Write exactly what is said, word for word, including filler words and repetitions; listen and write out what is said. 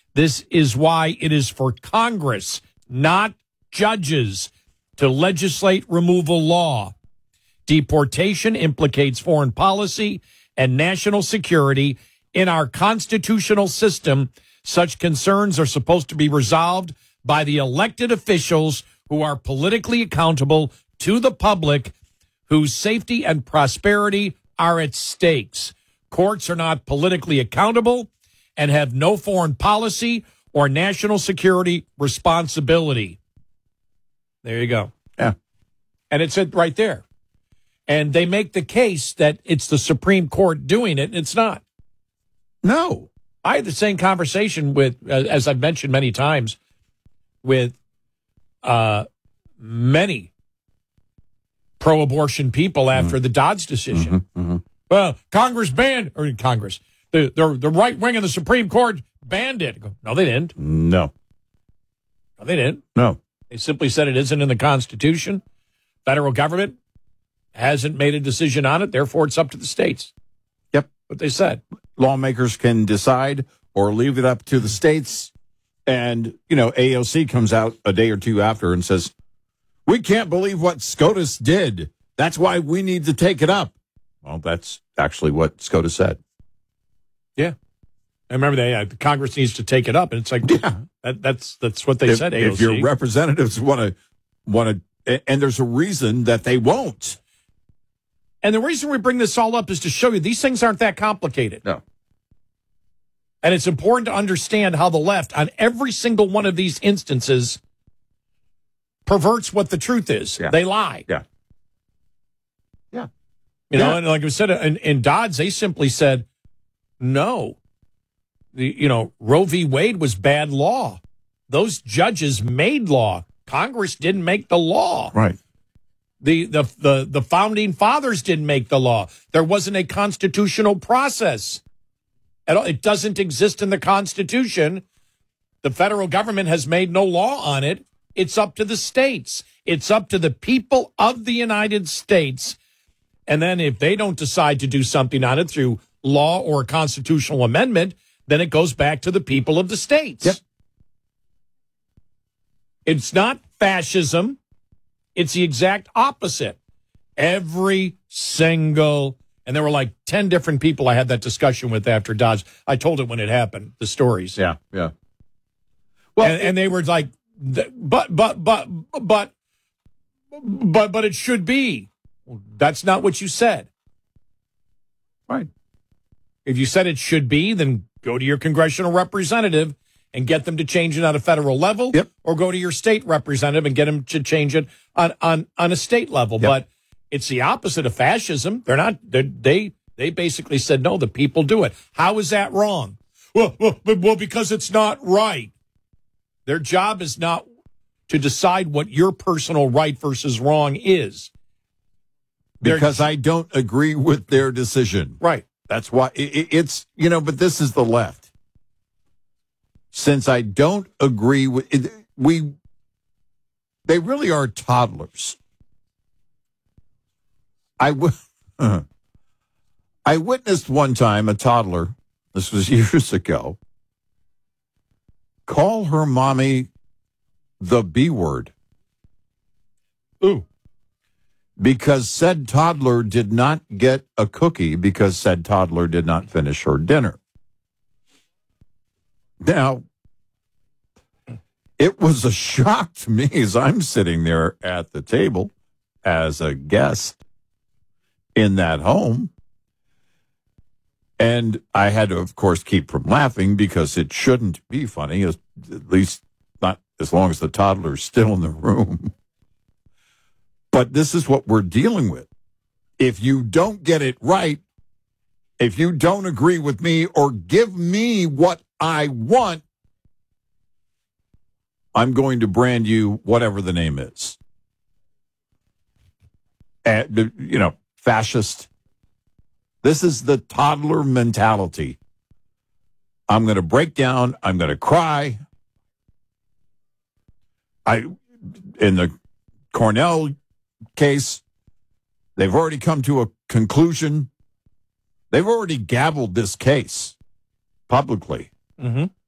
This is why it is for Congress, not judges, to legislate removal law. Deportation implicates foreign policy and national security. In our constitutional system, such concerns are supposed to be resolved by the elected officials who are politically accountable to the public, whose safety and prosperity are at stakes. Courts are not politically accountable and have no foreign policy or national security responsibility. There you go. Yeah. And it's it right there. And they make the case that it's the Supreme Court doing it, and it's not. No. I had the same conversation with, uh, as I've mentioned many times, with uh, many pro-abortion people after mm-hmm. the Dobbs decision. Mm-hmm, mm-hmm. Well, Congress banned, or Congress, the, the, the right wing of the Supreme Court banned it. Go, no, they didn't. No. No, they didn't. No. They simply said it isn't in the Constitution. Federal government hasn't made a decision on it, therefore it's up to the states. Yep. What they said. Lawmakers can decide or leave it up to the states. And, you know, A O C comes out a day or two after and says, we can't believe what SCOTUS did. That's why we need to take it up. Well, that's actually what SCOTUS said. Yeah. I remember they, uh, Congress needs to take it up. And it's like, yeah, that, that's that's what they if, said, A O C. If your representatives want to, want to, and there's a reason that they won't. And the reason we bring this all up is to show you these things aren't that complicated. No. And it's important to understand how the left, on every single one of these instances, perverts what the truth is. Yeah. They lie. Yeah. Yeah. You yeah. know, and like I said, in, in Dodds, they simply said, no. The, you know, Roe v. Wade was bad law. Those judges made law. Congress didn't make the law. Right. The, the the the founding fathers didn't make the law. There wasn't a constitutional process at all. It doesn't exist in the Constitution. The federal government has made no law on it. It's up to the states. It's up to the people of the United States. And then if they don't decide to do something on it through law or a constitutional amendment, then it goes back to the people of the states. Yep. It's not fascism. It's the exact opposite. Every single, and there were like ten different people I had that discussion with after Dodge. I told it when it happened, the stories. Yeah, yeah. Well, and, and they were like, but, but, but, but, but, but it should be. Well, that's not what you said. Right. If you said it should be, then go to your congressional representative and get them to change it on a federal level, yep. or go to your state representative and get them to change it on, on, on a state level. Yep. But it's the opposite of fascism. They're not, they're, they they basically said, no, the people do it. How is that wrong? Well, well, well, because it's not right. Their job is not to decide what your personal right versus wrong is. Because They're, I don't agree with their decision. Right. That's why it, it's, you know, but this is the left. Since I don't agree with it, we, they really are toddlers. I, w- uh, I witnessed one time a toddler, this was years ago, call her mommy the B word. Ooh. Because said toddler did not get a cookie because said toddler did not finish her dinner. Now, it was a shock to me as I'm sitting there at the table as a guest in that home. And I had to, of course, keep from laughing because it shouldn't be funny, at least not as long as the toddler's still in the room. But this is what we're dealing with. If you don't get it right, if you don't agree with me or give me what I want, I'm going to brand you whatever the name is. And, you know, fascist. This is the toddler mentality. I'm going to break down. I'm going to cry. I, in the Cornell case, they've already come to a conclusion. They've already gavelled this case publicly. Mm-hmm.